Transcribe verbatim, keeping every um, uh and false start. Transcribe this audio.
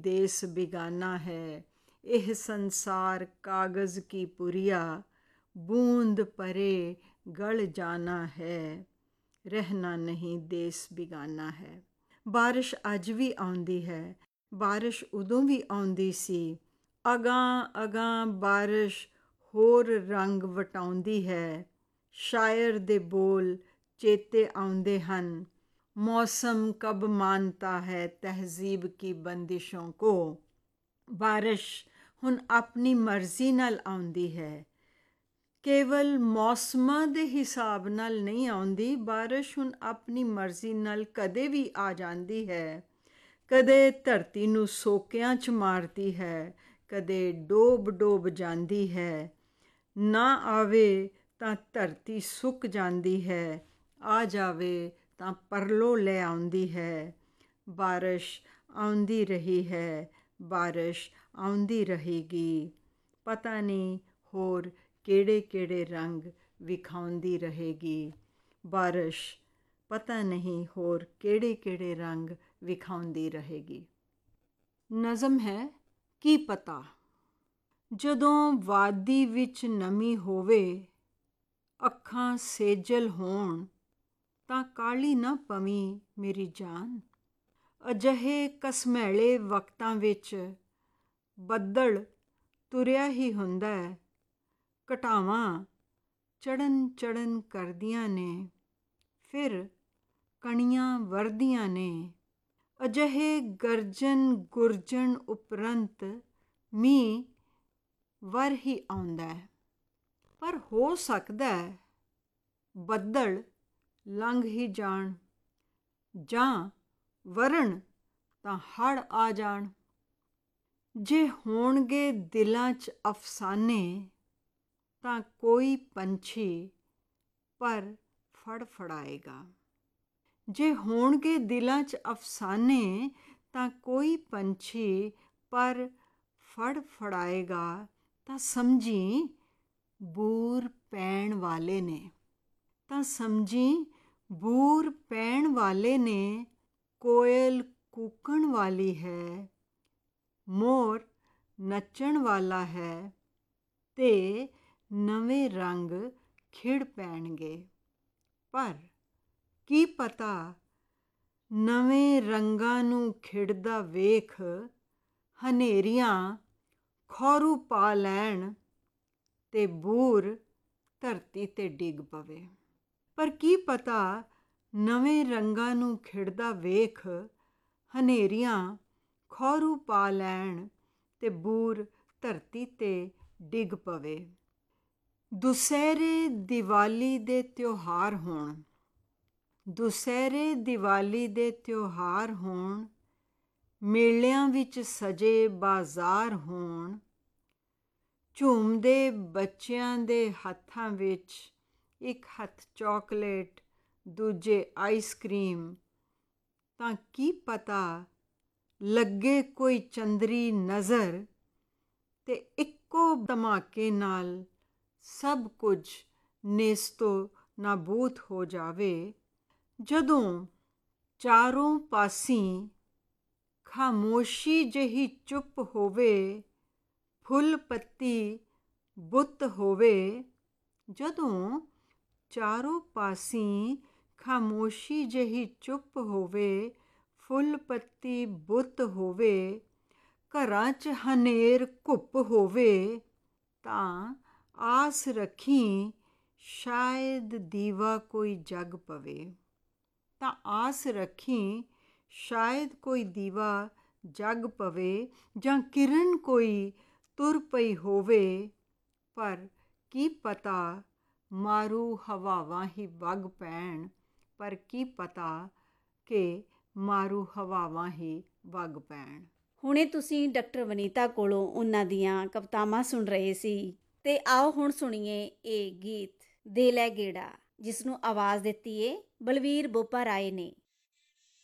देश बिगाना है, एह संसार कागज़ की पुरिया, बूंद परे गल जाना है, रहना नहीं देश बिगाना है। बारिश अज भी आउंदी है, बारिश उदों भी आउंदी सी। अगां अगां बारिश होर रंग वटाउंदी है, शायर दे बोल चेते आउंदे हन। मौसम कब मानता है तहजीब की बंदिशों को। बारिश हुण अपनी मर्जी नाल आउंदी है, केवल मौसमां दे हिसाब नाल नहीं आउंदी। बारिश हुण अपनी मर्जी नाल कदे भी आ जांदी है। कदे धरती नूं सोकियां च मारदी है, कदे डोब डोब जांदी है। ना आवे तां धरती सुक जांदी है, आ जावे तां परलो ले आउंदी है। बारिश आउंदी रही है, बारिश आउंदी रहेगी, पता नहीं होर केड़े केड़े रंग विखाउंदी रहेगी। बारिश पता नहीं होर केड़े केड़े रंग विखाउंदी रहेगी। नज़म है की पता। जदों वादी विच नमी होवे, अखां सेजल होण, तां काली ना पवी मेरी जान। अजहे कसमैले वक्तां विच ਬੱਦਲ ਤੁਰਿਆ ਹੀ ਹੁੰਦਾ ਹੈ। ਘਟਾਵਾਂ ਚੜ੍ਹਨ ਚੜ੍ਹਨ ਕਰਦੀਆਂ ਨੇ, ਫਿਰ ਕਣੀਆਂ ਵਰਦੀਆਂ ਨੇ। ਅਜਿਹੇ ਗਰਜਨ ਗੁਰਜਣ ਉਪਰੰਤ ਮੀਂਹ ਵਰ ਹੀ ਆਉਂਦਾ ਹੈ। ਪਰ ਹੋ ਸਕਦਾ ਹੈ ਬੱਦਲ ਲੰਘ ਹੀ ਜਾਣ, ਜਾਂ ਵਰਨ ਤਾਂ ਹੜ੍ਹ ਆ ਜਾਣ। ਜੇ ਹੋਣਗੇ ਦਿਲਾਂ 'ਚ ਅਫਸਾਨੇ, ਤਾਂ ਕੋਈ ਪੰਛੀ ਪਰ ਫੜਫੜਾਏਗਾ। ਜੇ ਹੋਣਗੇ ਦਿਲਾਂ 'ਚ ਅਫਸਾਨੇ, ਤਾਂ ਕੋਈ ਪੰਛੀ ਪਰ ਫੜਫੜਾਏਗਾ। ਤਾਂ ਸਮਝੀ ਬੂਰ ਪੈਣ ਵਾਲੇ ਨੇ, ਤਾਂ ਸਮਝੀ ਬੂਰ ਪੈਣ ਵਾਲੇ ਨੇ। ਕੋਇਲ ਕੂਕਣ ਵਾਲੀ ਹੈ, ਮੋਰ ਨੱਚਣ ਵਾਲਾ ਹੈ, ਤੇ ਨਵੇਂ ਰੰਗ ਖਿੜ ਪੈਣਗੇ। ਪਰ ਕੀ ਪਤਾ ਨਵੇਂ ਰੰਗਾਂ ਨੂੰ ਖਿੜਦਾ ਵੇਖ ਹਨੇਰੀਆਂ ਖੌਰੂ ਪਾ ਲੈਣ, ਤੇ ਬੂਰ ਧਰਤੀ ਤੇ ਡਿੱਗ ਪਵੇ। ਪਰ ਕੀ ਪਤਾ ਨਵੇਂ ਰੰਗਾਂ ਨੂੰ ਖਿੜਦਾ ਵੇਖ ਹਨੇਰੀਆਂ ਖੌਰੂ ਪਾ ਲੈਣ, ਤੇ ਬੂਰ ਧਰਤੀ ਤੇ ਡਿੱਗ ਪਵੇ। ਦੁਸਹਿਰੇ ਦੀਵਾਲੀ ਦੇ ਤਿਉਹਾਰ ਹੋਣ, ਦੁਸਹਿਰੇ ਦੀਵਾਲੀ ਦੇ ਤਿਉਹਾਰ ਹੋਣ, ਮੇਲਿਆਂ ਵਿੱਚ ਸਜੇ ਬਾਜ਼ਾਰ ਹੋਣ। ਝੂਮਦੇ ਬੱਚਿਆਂ ਦੇ ਹੱਥਾਂ ਵਿੱਚ ਇੱਕ ਹੱਥ ਚੋਕਲੇਟ, ਦੂਜੇ ਆਈਸ ਕ੍ਰੀਮ। ਤਾਂ ਕੀ ਪਤਾ ਲੱਗੇ ਕੋਈ ਚੰਦਰੀ ਨਜ਼ਰ, ਤੇ ਇੱਕੋ ਧਮਾਕੇ ਨਾਲ ਸਭ ਕੁਝ ਨੇਸਤੋ ਨਾਬੂਦ ਹੋ ਜਾਵੇ। ਜਦੋਂ ਚਾਰੋਂ ਪਾਸੀਂ ਖਾਮੋਸ਼ੀ ਜਿਹੀ ਚੁੱਪ ਹੋਵੇ, ਫੁੱਲ ਪੱਤੀ ਬੁੱਤ ਹੋਵੇ। ਜਦੋਂ ਚਾਰੋਂ ਪਾਸੀਂ ਖਾਮੋਸ਼ੀ ਜਿਹੀ ਚੁੱਪ ਹੋਵੇ, ਫੁੱਲ ਪੱਤੀ ਬੁੱਤ ਹੋਵੇ। ਘਰਾਂ 'ਚ ਹਨੇਰ ਘੁੱਪ ਹੋਵੇ, ਤਾਂ ਆਸ ਰੱਖੀ ਸ਼ਾਇਦ ਦੀਵਾ ਕੋਈ ਜਗ ਪਵੇ। ਤਾਂ ਆਸ ਰੱਖੀ ਸ਼ਾਇਦ ਕੋਈ ਦੀਵਾ ਜਗ ਪਵੇ, ਜਾਂ ਕਿਰਨ ਕੋਈ ਤੁਰ ਪਈ ਹੋਵੇ। ਪਰ ਕੀ ਪਤਾ ਮਾਰੂ ਹਵਾਵਾਂ ਹੀ ਵਗ ਪੈਣ, ਪਰ ਕੀ ਪਤਾ ਕਿ ਮਾਰੂ ਹਵਾਵਾਂ ਹੀ ਵਗ ਪੈਣ। ਹੁਣੇ ਤੁਸੀਂ ਡਾਕਟਰ ਵਨੀਤਾ ਕੋਲੋਂ ਉਹਨਾਂ ਦੀਆਂ ਕਵਿਤਾਵਾਂ ਸੁਣ ਰਹੇ ਸੀ, ਤੇ ਆਓ ਹੁਣ ਸੁਣੀਏ ਇਹ ਗੀਤ ਦੇ ਲੈ ਗੇੜਾ, ਜਿਸ ਨੂੰ ਆਵਾਜ਼ ਦਿੱਤੀ ਏ ਬਲਵੀਰ ਬੋਪਾ ਰਾਏ ਨੇ।